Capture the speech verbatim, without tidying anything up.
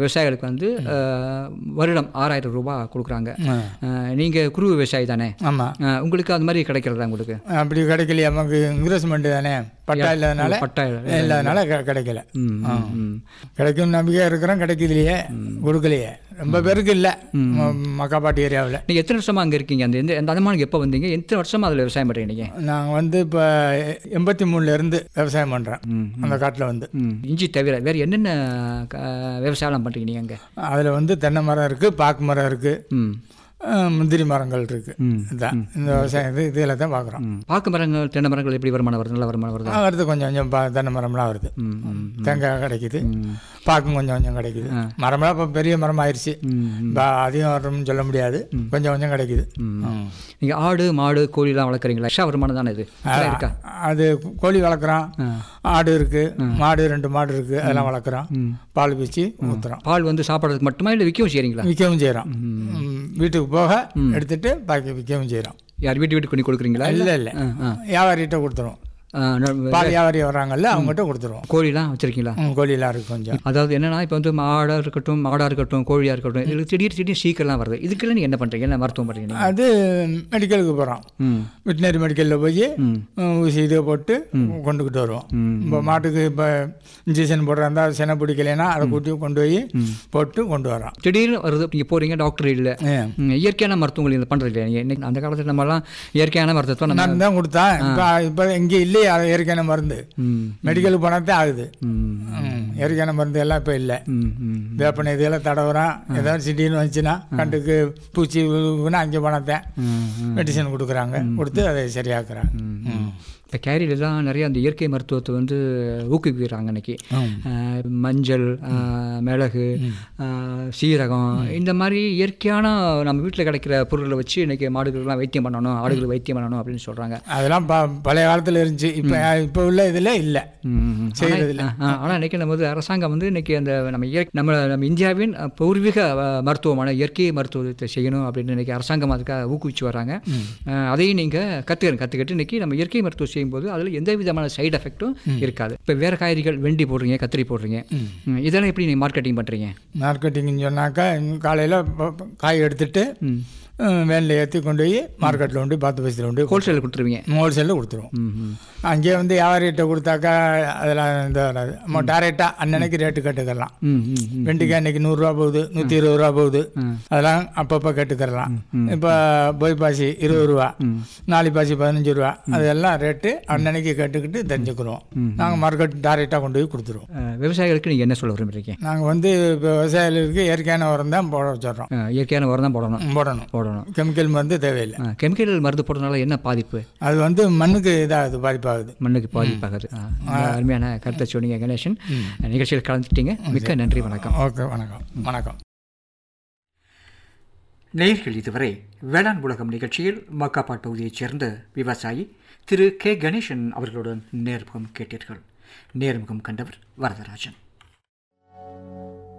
விவசாயிகளுக்கு வந்து வருடம் ஆறாயிரம் ரூபாய் கொடுக்குறாங்க. நீங்கள் குறு விவசாயி தானே? ஆமாம். உங்களுக்கு அது மாதிரி கிடைக்கிறதா? உங்களுக்கு அப்படி கிடைக்கலையே, நமக்கு இன்வெஸ்ட்மெண்ட் தானே, பட்டா இல்லாதனால பட்டா இல்லாதனால கிடைக்கல. கிடைக்கும் நம்பிக்கையாக இருக்கிறோம், கிடைக்குதுலையே, கொடுக்கலையே. ரொம்ப பேருக்கு இல்லை மக்காப்பாட்டி ஏரியாவில். நீங்கள் எத்தனை வருஷமாக அங்கே இருக்கீங்க? அந்த எந்த அந்த அந்தமானுக்கு எப்போ வந்தீங்க? எத்தனை வருஷமாக அதில் விவசாயம் பண்ணுறீங்க நீங்கள்? நாங்கள் வந்து இப்போ எண்பத்தி மூணுலேருந்து விவசாயம் பண்ணுறேன் அந்த காட்டில் வந்து. இஞ்சி தவிர வேறு என்னென்ன விவசாயம் பண்ணுறீங்க நீங்கள் அங்கே? அதில் வந்து தென்னை மரம் இருக்குது, பாக்கு மரம் இருக்குது, முந்திரி மரங்கள் இருக்குது. இதுதான் இந்த விவசாயம். இது இதில் தான் பார்க்குறோம். பாக்கு மரங்கள் தென்னை மரங்கள் எப்படி வருமானம் வருது? நல்ல வருமானம் வருது? வருது, கொஞ்சம் கொஞ்சம் பா தென்னை மரம்லாம் வருது, தேங்காய் கிடைக்குது, பாக்கும் கொஞ்சம் கொஞ்சம் கிடைக்குது. மரம்லாம் இப்போ பெரிய மரம் ஆயிடுச்சு, அதிகம் வரும்னு சொல்ல முடியாது, கொஞ்சம் கொஞ்சம் கிடைக்குது. நீங்கள் ஆடு மாடு கோழிலாம் வளர்க்குறீங்களா? எக்ஸ்ட்ரா வருமானம் தானே இது? அது கோழி வளர்க்குறோம், ஆடு இருக்குது, மாடு ரெண்டு மாடு இருக்குது, அதெல்லாம் வளர்க்குறோம். பால் பீச்சி ஊற்றுறோம். பால் வந்து சாப்பிட்றதுக்கு மட்டுமா இல்லை விற்கவும் செய்கிறீங்களா? விற்கவும் செய்கிறோம். வீட்டுக்கு போக எடுத்துட்டு பாக்கி விற்கவும் செய்கிறோம். யார் வீட்டு வீட்டுக்கு கொண்டு கொடுக்குறீங்களா? இல்லை இல்லை, வியாபாரிகிட்ட கொடுத்துருவோம். பால் வியாபாரி வர்றாங்கல்ல, அவங்ககிட்ட கொடுத்துருவோம். கோழிலாம் வச்சுருக்கீங்களா? கோழிலாம் இருக்குது கொஞ்சம். அதாவது என்னென்னா, இப்போ வந்து மாடாக இருக்கட்டும், மாடாக இருக்கட்டும், கோழியாக இருக்கட்டும், இதுக்கு திடீர் திடீர் சீக்கிரம்லாம் வருது. இதுக்கெல்லாம் நீங்கள் என்ன பண்ணுறீங்க? என்ன மருத்துவம் பண்ணுறீங்க? அது மெடிக்கலுக்கு போகிறோம், வெட்டினரி மெடிக்கலில் போய் ஊசி இதை போட்டு கொண்டுக்கிட்டு வருவோம். இப்போ மாட்டுக்கு இப்போ இன்ஜெக்ஷன் போடுறதா செனை பிடிக்கலைன்னா அதை கூட்டி கொண்டு போய் போட்டு கொண்டு வரோம். திடீர்னு வருது, நீங்கள் போகிறீங்க, டாக்டர் இல்லை, இயற்கையான மருத்துவங்கள் இது பண்ணுறது இல்லையா? நீங்கள் இன்னைக்கு அந்த காலத்தில் நம்மலாம் இயற்கையான மருத்துவத்தை நம்ம தான் கொடுத்தா, இப்போ இப்போ இங்கே இல்லையே இயற்கையான மருந்து. மெடிக்கலுக்கு போனாதே ஆகுது. இயற்கையான மருந்து எல்லாம் இப்போ இல்லை. வேப்பனை இதெல்லாம் தடவுறான், ஏதாவது சிட்டின்னு வந்துச்சுன்னா கண்டுக்கு பூச்சி அங்கே போனாதான் மெடிசன் கொடுக்குறாங்க, கொடுத்து அதை சரியாக்குறாங்க. இப்போ கேரியிலாம் நிறைய அந்த இயற்கை மருத்துவத்தை வந்து ஊக்குவிக்கிறாங்க. இன்றைக்கி மஞ்சள், மிளகு, சீரகம், இந்த மாதிரி இயற்கையான நம்ம வீட்டில் கிடைக்கிற பொருளை வச்சு இன்றைக்கி மாடுகளுக்கெல்லாம் வைத்தியம் பண்ணணும், ஆடுகளுக்கு வைத்தியம் பண்ணணும் அப்படின்னு சொல்கிறாங்க. அதெல்லாம் ப பழைய காலத்தில் இருந்துச்சு, இப்போ இப்போ உள்ள இதில் இல்லை செய்கிறதில்ல. ஆனால் இன்றைக்கி நம்ம வந்து அரசாங்கம் வந்து இன்றைக்கி அந்த நம்ம இயற்கை நம்ம நம்ம இந்தியாவின் பூர்வீக மருத்துவமான இயற்கை மருத்துவத்தை செய்யணும் அப்படின்னு இன்றைக்கி அரசாங்கம் அதுக்காக ஊக்குவிச்சு வராங்க. அதையும் நீங்கள் கற்றுக்கிறேன் கற்றுக்கிட்டு இன்றைக்கி நம்ம இயற்கை மருத்துவம் செய்யும்போது அதில் எந்த விதமான சைடு எஃபெக்டும் இருக்காது. இப்போ வேறு காய்கறிகள் வெண்டி போடுறீங்க, கத்திரி போடுறீங்க, இதெல்லாம் எப்படி நீங்கள் மார்க்கெட்டிங் பண்ணுறீங்க? மார்க்கெட்டிங்னு சொன்னாக்கா காலையில் காய் எடுத்துட்டு வேனில் ஏற்றி கொண்டு போய் மார்க்கெட்டில் கொண்டு பார்த்து பைசத்தில் கொண்டு ஹோல்சேலில் கொடுத்துருவீங்க? ஹோல்சேலில் கொடுத்துருவோம். அங்கேயே வந்து வியாபாரிகிட்ட கொடுத்தாக்கா அதெல்லாம் இந்த வராது. நம்ம டேரெக்டாக அன்னன்னைக்கு ரேட்டு கேட்டுக்கலாம். வெண்டிக்காய் அன்னைக்கு நூறுரூவா போகுது, நூற்றி இருபது ரூபா போகுது, அதெல்லாம் அப்பப்போ கேட்டுக்கிறலாம். இப்போ பொய் பாசி இருபது ரூபா, நாலி பாசி பதினஞ்சு ரூபா, அதெல்லாம் ரேட்டு அன்னன்னைக்கு கேட்டுக்கிட்டு தெரிஞ்சுக்கிறோம். நாங்கள் மார்க்கெட் டேரெக்டாக கொண்டு போய் கொடுத்துருவோம். விவசாயிகளுக்கு நீங்கள் என்ன சொல்ல விரும்புகிறீங்க? நாங்கள் வந்து இப்போ விவசாயிகளுக்கு இயற்கையான உரம் தான் போட வச்சிடறோம். இயற்கையான உரம் தான் போடணும் போடணும் போடணும் கெமிக்கல் மருந்து தேவையில்லை. கெமிக்கல் மருந்து போடுறதுனால என்ன பாதிப்பு? அது வந்து மண்ணுக்கு இதாகுது, பாதிப்பாகுது, மண்ணுக்கு பாதிப்பாகுது. அருமையான கருத்தை சொன்னீங்க கணேசன். நிகழ்ச்சியில் கலந்துட்டீங்க, மிக்க நன்றி, வணக்கம். ஓகே, வணக்கம். வணக்கம். நேயர்கள், இதுவரை வேளாண் உலகம் நிகழ்ச்சியில் மக்காப்பாட் பகுதியைச் சேர்ந்த விவசாயி திரு கே கணேசன் அவர்களுடன் நேர்முகம் கேட்டீர்கள். நேர்முகம் கண்டவர் வரதராஜன்.